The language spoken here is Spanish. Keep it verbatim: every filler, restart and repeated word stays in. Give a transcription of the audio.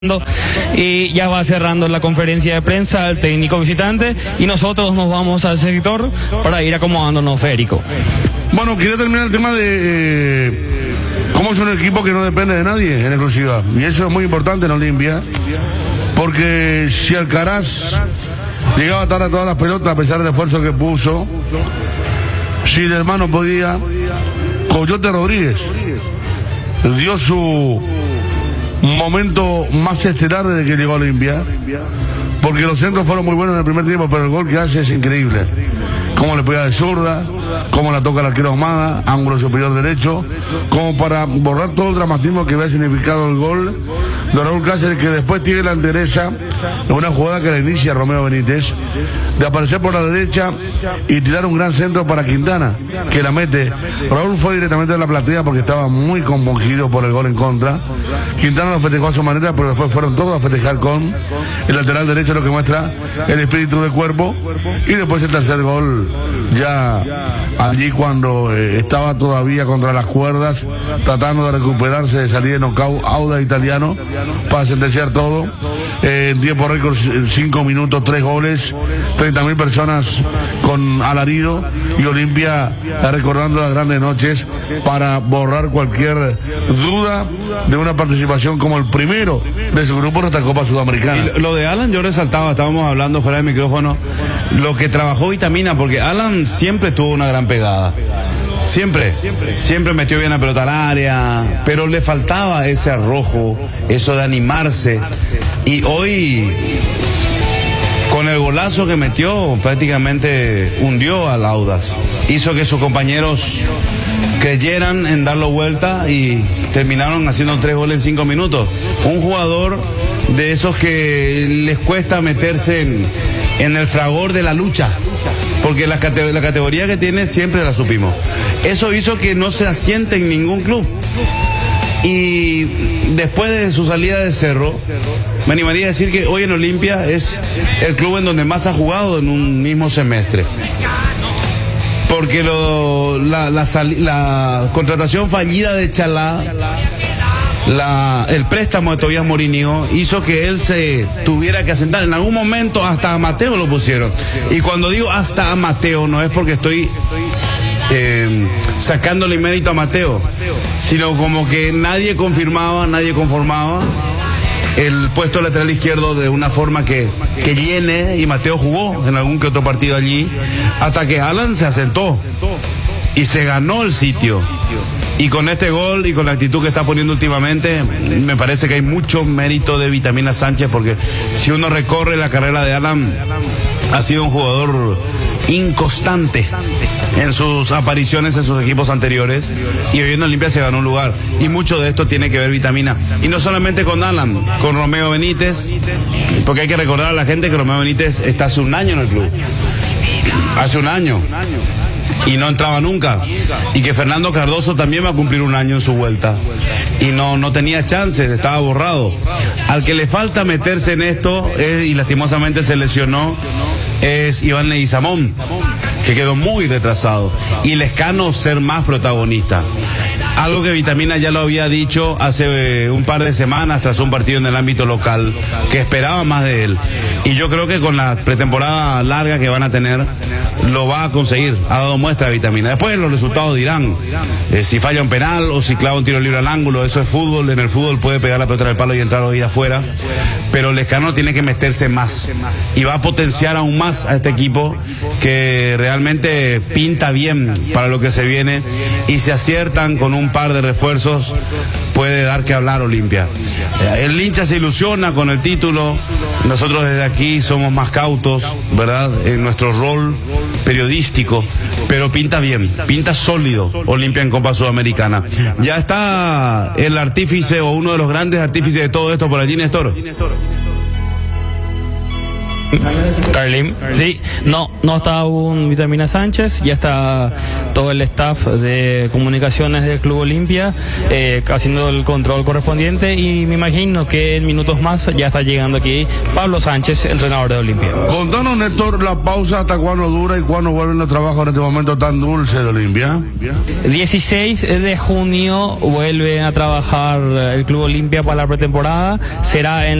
Y ya va cerrando la conferencia de prensa el técnico visitante y nosotros nos vamos al sector para ir acomodándonos, Federico. Bueno, quería terminar el tema de eh, cómo es un equipo que no depende de nadie en exclusiva, y eso es muy importante en Olimpia, porque si Alcaraz llegaba tarde a todas las pelotas a pesar del esfuerzo que puso, si del mano podía, Coyote Rodríguez dio su momento más estelar desde que llegó a Olimpia, porque los centros fueron muy buenos en el primer tiempo, pero el gol que hace es increíble. Cómo le pega de zurda, cómo la toca el arquero Ahumada, ángulo superior derecho, como para borrar todo el dramatismo que había significado el gol de Raúl Cáceres, que después tiene la entereza en una jugada que la inicia Romeo Benítez, de aparecer por la derecha y tirar un gran centro para Quintana, que la mete. Raúl fue directamente a la platea porque estaba muy conmovido por el gol en contra. Quintana lo festejó a su manera, pero después fueron todos a festejar con el lateral derecho, lo que muestra el espíritu de cuerpo. Y después el tercer gol, ya allí cuando eh, estaba todavía contra las cuerdas, tratando de recuperarse de salir de nocaut, Auda italiano, para sentenciar todo. Eh, en tiempo récord, cinco minutos, tres goles, treinta mil personas con alarido, y Olimpia recordando las grandes noches para borrar cualquier duda de una participación como el primero de su grupo en esta Copa Sudamericana. Y lo de Alan yo resaltaba, estábamos hablando fuera del micrófono, lo que trabajó Vitamina, porque Alan siempre tuvo una gran pegada. Siempre, siempre metió bien la pelota al área, pero le faltaba ese arrojo, eso de animarse. Y hoy, con el golazo que metió, prácticamente hundió al Audax. Hizo que sus compañeros creyeran en darlo vuelta y terminaron haciendo tres goles en cinco minutos. Un jugador de esos que les cuesta meterse en, en el fragor de la lucha, porque la, cate la categoría que tiene siempre la supimos. Eso hizo que no se asiente en ningún club. Y después de su salida de Cerro, me animaría a decir que hoy en Olimpia es el club en donde más ha jugado en un mismo semestre. Porque lo, la, la, la contratación fallida de Chalá, La, el préstamo de Tobías Morínigo hizo que él se tuviera que asentar. En algún momento hasta a Mateo lo pusieron. Y cuando digo hasta a Mateo, no es porque estoy eh, sacándole mérito a Mateo, sino como que nadie confirmaba, nadie conformaba el puesto de lateral izquierdo de una forma que, que llene, y Mateo jugó en algún que otro partido allí, hasta que Alan se asentó y se ganó el sitio. Y con este gol y con la actitud que está poniendo últimamente, me parece que hay mucho mérito de Vitamina Sánchez, porque si uno recorre la carrera de Alan, ha sido un jugador inconstante en sus apariciones en sus equipos anteriores, y hoy en Olimpia se ganó un lugar, y mucho de esto tiene que ver Vitamina, y no solamente con Alan, con Romeo Benítez, porque hay que recordar a la gente que Romeo Benítez está hace un año en el club, hace un año, y no entraba nunca, y que Fernando Cardoso también va a cumplir un año en su vuelta y no, no tenía chances, estaba borrado. Al que le falta meterse en esto es, y lastimosamente se lesionó, es Iván Leguizamón, que quedó muy retrasado, y Lescano ser más protagonista. Algo que Vitamina ya lo había dicho hace eh, un par de semanas tras un partido en el ámbito local, que esperaba más de él. Y yo creo que con la pretemporada larga que van a tener, lo va a conseguir. Ha dado muestra de Vitamina. Después los resultados dirán eh, si falla un penal o si clava un tiro libre al ángulo. Eso es fútbol. En el fútbol puede pegar la pelota en el palo y entrar hoy afuera. Pero Lescano tiene que meterse más. Y va a potenciar aún más a este equipo, que realmente pinta bien para lo que se viene. Y se aciertan con un par de refuerzos, puede dar que hablar Olimpia. El hincha se ilusiona con el título. Nosotros desde aquí somos más cautos, ¿verdad?, en nuestro rol periodístico, pero pinta bien, pinta sólido Olimpia en Copa Sudamericana. Ya está el artífice, o uno de los grandes artífices de todo esto por allí, Néstor. Carlín, sí, no, no está aún Vitamina Sánchez, ya está todo el staff de comunicaciones del Club Olimpia eh, haciendo el control correspondiente y me imagino que en minutos más ya está llegando aquí Pablo Sánchez, entrenador de Olimpia. Contanos, Néstor, la pausa hasta cuándo dura y cuándo vuelven los trabajos en este momento tan dulce de Olimpia. dieciséis de junio vuelve a trabajar el Club Olimpia para la pretemporada, será en